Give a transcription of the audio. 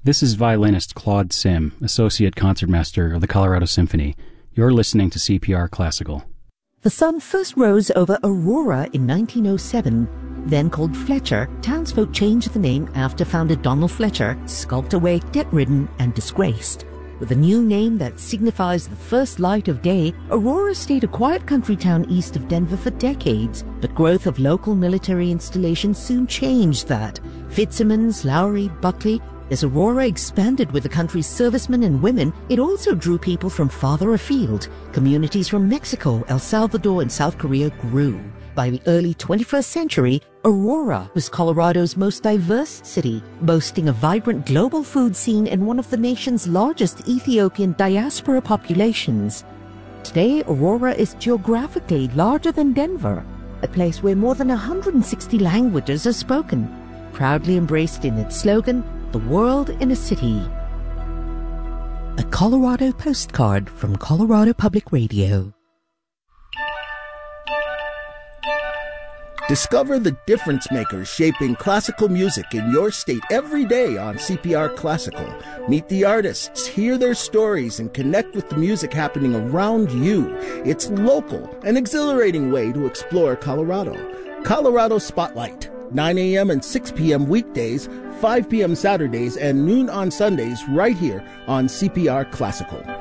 This is violinist Claude Sim, Associate Concertmaster of the Colorado Symphony. You're listening to CPR Classical. The sun first rose over Aurora in 1907. Then called Fletcher, townsfolk changed the name after founder Donald Fletcher skulked away debt-ridden and disgraced. With a new name that signifies the first light of day, Aurora stayed a quiet country town east of Denver for decades, but growth of local military installations soon changed that. Fitzsimmons, Lowry, Buckley. As Aurora expanded with the country's servicemen and women, it also drew people from farther afield. Communities from Mexico, El Salvador, and South Korea grew. By the early 21st century, Aurora was Colorado's most diverse city, boasting a vibrant global food scene and one of the nation's largest Ethiopian diaspora populations. Today, Aurora is geographically larger than Denver, a place where more than 160 languages are spoken, proudly embraced in its slogan, "The World in a City." A Colorado postcard from Colorado Public Radio. Discover the difference makers shaping classical music in your state every day on CPR Classical. Meet the artists, hear their stories, and connect with the music happening around you. It's local, an exhilarating way to explore Colorado. Colorado Spotlight, 9 a.m. and 6 p.m. weekdays, 5 p.m. Saturdays, and noon on Sundays right here on CPR Classical.